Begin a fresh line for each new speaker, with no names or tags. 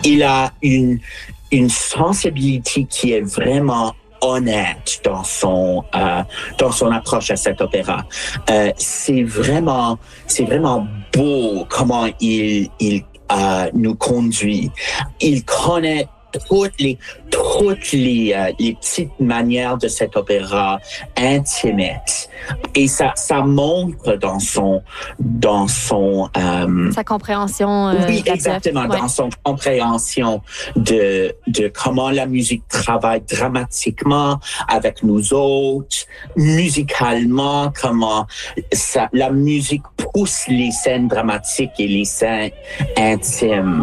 il a une sensibilité qui est vraiment honnête dans son approche à cet opéra. C'est vraiment beau comment il nous conduit. Il connaît toutes les petites manières de cet opéra intimate, et ça montre dans son
sa compréhension.
oui, exactement, dans son compréhension de comment la musique travaille dramatiquement avec nous autres, musicalement, comment la musique pousse les scènes dramatiques et les scènes intimes.